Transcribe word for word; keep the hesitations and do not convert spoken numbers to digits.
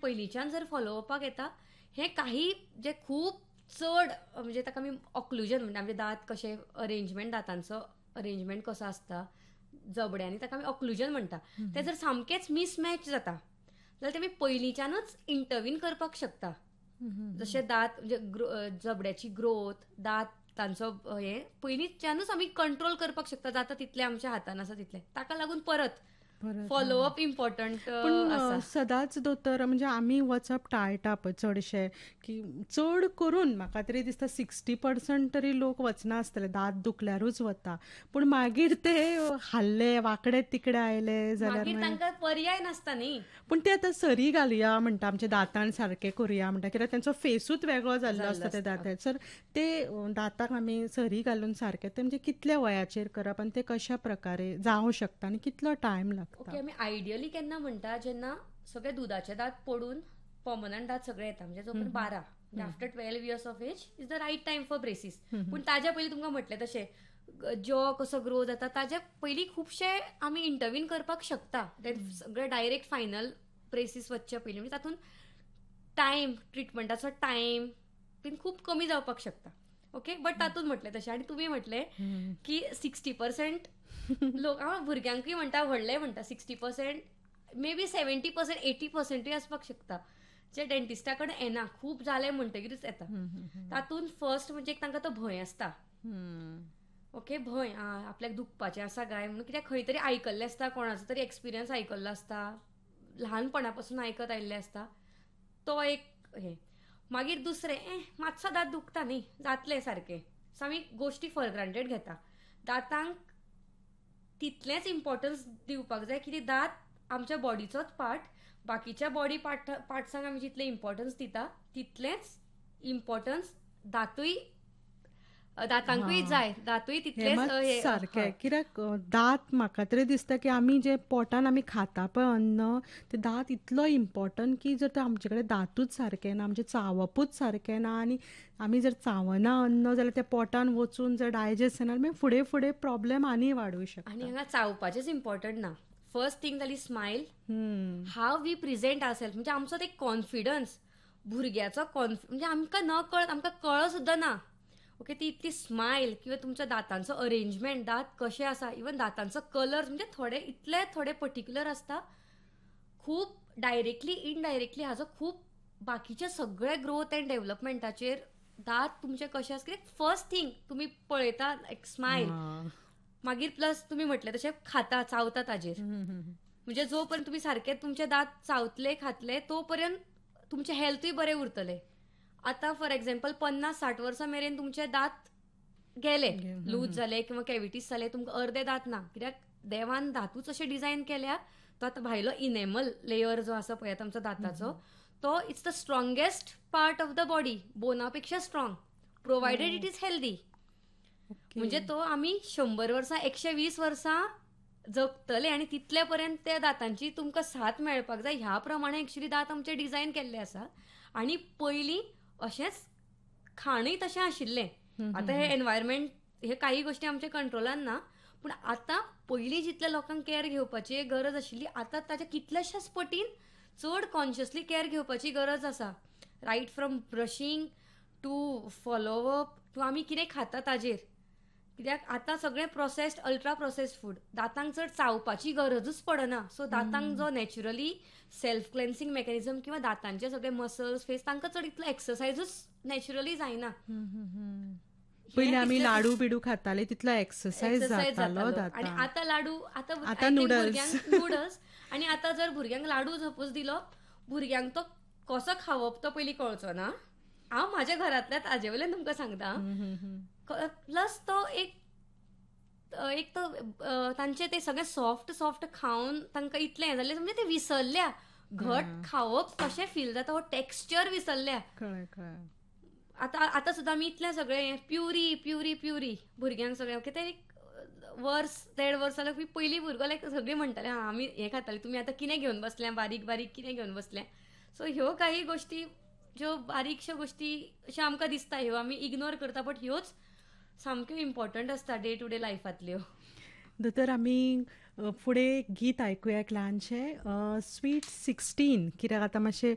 पयलींच्यान जर फॉलोअपाक येता हे काही जे खूप चड म्हणजे ताका आमी ऑक्लुजन म्हणटा म्हणजे दात कशे अरेंजमेंट दातांचो अरेंजमेंट कसो आसता जबड्यांनी ताका आमी ऑक्लुजन म्हणटा ते जर सामकेच मिसमॅच जाता जाल्यार तेमी पयलींच्यानूच इंटरवीन करपाक शकता जशे दात म्हणजे जबड्याची ग्रोथ दातांचो हे पयलींच्यानूच आमी कंट्रोल करपाक शकता जाता तितले आमच्या हातान आसा तितले ताका लागून परत फॉलोअप इम्पॉर्टंट पण सदांच दोतोर म्हणजे आमी वचप टाळटा पळय चडशे की चड करून म्हाका तरी दिसता सिक्स्टी पर्संट तरी लोक वचना आसतले दात दुखल्यारूच वता पूण मागीर ते हाल्ले वांकडे तिकडे आयले जाल्यार तांकां पर्याय नासता न्ही पूण ते आतां सरी घालुया म्हणटा आमच्या दातान सारके करुया म्हणटा कित्याक तांचो फेसूच वेगळो जाल्लो आसता त्या दातांचो सर ते दाताक आमी सरी घालून सारके ते म्हणजे कितल्या वयाचेर करप आनी ते कशा प्रकारे जावं शकता आनी कितलो टायम लागता ओके आमी आयडियली केन्ना म्हणटा जेन्ना सगळे दुधाचे दात पडून पर्मनंट दात सगळे येता म्हणजे जो पण बारा after twelve years of age is the right time for ब्रेसीस पूण ताज्या पयलीं तुमकां म्हटलें तशें जॉ कसो ग्रो जाता ताज्या पयलीं खुबशे आमी इंटरवीन करपाक शकता सगळे डायरेक्ट फायनल ब्रेसीस वचचे पयलीं म्हणजे तातूंत टायम ट्रिटमेंटाचो टायम बीन खूब कमी जावपाक शकता ओके बट तातूंत म्हटलें तशें आनी तुमी म्हटलें की सिक्स्टी पर्संट लोक हांव भुरग्यांकूय म्हणटा व्हडले म्हणटा sixty per cent may be seventy per cent eighty पर्संटूय आसपाक शकता जे डेंटिस्टा कडेन येना खूब जाले म्हणटकीरूच येता तातूंत फर्स्ट म्हणजे तांकां तो भंय आसता ओके भंय आं आपल्याक दुखपाचें आसा काय म्हणून कित्याक खंय तरी आयकल्लें आसता कोणाचो तरी एक्सपिरियन्स आयकल्लो आसता ल्हानपणा पासून आयकत आयिल्लें आसता तो एक हे मागीर दुसरें ए मातसो दात दुखता न्ही जातलें सारकें सो आमी गोश्टी फॉर ग्रांटेड घेता दातांक तितलेंच इम्पॉर्टन्स दिवपाक जाय की दात आमच्या बॉडीचोच पार्ट बाकीच्या बॉडी पार्ट पार्ट्सांक आमी जितलें इम्पॉर्टन्स दिता तितलेंच इम्पॉर्टन्स दातूय दातांकूय जाय दातूय तितलेंच सारकें कित्याक दात म्हाका तरी दिसता की आमी जे पोटान आमी खाता पळय अन्न ते दात इतलो इम्पॉर्टंट की जर तर आमचे कडेन दातूच सारके ना आमचें चावपूच सारकें ना आनी आमी जर चावना अन्न जाल्यार ते पोटान वचून जर डायजेस्ट जायना मागीर फुडें फुडें प्रॉब्लेम आनी वाडूंक शकता आनी हांगा चावपाचेंच इम्पॉर्टंट ना फर्स्ट थिंग जाली smile how we present ourselves म्हणजे आमचो ते कॉन्फिडन्स भुरग्याचो कॉन्फि म्हणजे आमकां न कळत आमकां कळ सुद्दां ना ओके ती इतली स्मायल किंवा तुमच्या दातांचो अरेंजमेंट दात कशे आसा इवन दातांचो कलर म्हणजे थोडे इतले थोडे पर्टिक्युलर आसता खूब डायरेक्टली इनडायरेक्टली हाजो खूब बाकीचे सगळे ग्रोथ एंड डेव्हलपमेंटाचेर दात तुमचे कशे आसा कित्याक फर्स्ट थिंग तुमी पळयता एक स्मायल मागीर प्लस तुमी म्हटलें तशें खाता चावता ताजेर म्हणजे जो पर्यंत तुमी सारके तुमचे दात चावतले खातले तो पर्यंत तुमचे हेल्थूय बरें उरतलें आतां फॉर एक्झाम्पल पन्नास साठ वर्सां मेरेन तुमचे दात गेले लूज जाले किंवा कॅविटीज जाले तुमकां अर्दे दात ना कित्याक देवान दातूच अशें डिझायन केल्या तो आतां भायलो इनेमल लेयर जो आसा पळय आमचो दाताचो तो it's the strongest part of the body बोना पेक्षा strong provided it is healthy म्हणजे तो आमी शंबर वर्सां एकशे वीस वर्सां जगतले आनी तितले पर्यंत त्या दातांची तुमकां साथ मेळपाक जाय ह्या प्रमाणे एक्चुली दात आमचे डिझायन केल्ले आसा आनी पयलीं अशेंच खाणूय तशें आशिल्लें आतां हे एनवायरमेंट हे काही गोश्टी आमच्या कंट्रोलान ना पूण आतां पयलीं जितल्या लोकांक केअर घेवपाची गरज आशिल्ली आतां ताच्या कितल्याशाच पटीन चड कॉन्शियसली केअर घेवपाची गरज आसा right from ब्रशींग to follow up to आमी कितें खाता ताजेर कित्याक आतां सगळें प्रोसेस्ड अल्ट्रा प्रोसेस्ड फूड दातांक चड चावपाची गरजूच पडना सो दातांक जो नॅचरली सेल्फ क्लेन्सिंग मेकॅनिझम किंवा दातांचे सगळे मसल्स फेस तांकां चड इतलो एक्सरसायजूच नॅचरली जायना पयलीं आमी लाडू बिडू खाताले तितलो एक्सरसायज जातालो आनी आतां लाडू आतां नूडल्स नूडल्स आनी आतां जर भुरग्यांक लाडू सपोज दिलो भुरग्यांक तो कसो खावप तो पयलीं कळचो ना हांव म्हाज्या घरांतल्याच हाजे वयल्यान तुमकां सांगता प्लस तो एक एक तो तांचे ते सगळे सॉफ्ट सॉफ्ट खावन तांकां इतलें हें जाल्लें म्हणजे ते विसरल्या घट खावप कशें फील जाता हो टेक्स्चर विसरल्या आतां आतां सुद्दां आमी इतलें सगळें प्युरी प्युरी प्युरी भुरग्यांक सगळें ओके ते एक वर्स देड वर्स जाल्यार पयलीं भुरगो लायक सगळीं म्हणटाले हां आमी हें खातालीं तुमी आतां कितें घेवन बसल्या बारीक बारीक कितें घेवन बसल्या सो ह्यो काही गोश्टी ज्यो बारीकश्यो गोश्टी अश्यो आमकां दिसता ह्यो आमी इग्नोर करता बट ह्योच सामक्यो इम्पॉर्टंट आसता डे टू डे लायफांतल्यो दोतोर आमी फुडें गीत आयकुया एक ल्हानशें स्वीट सिक्स्टीन कित्याक आतां मातशें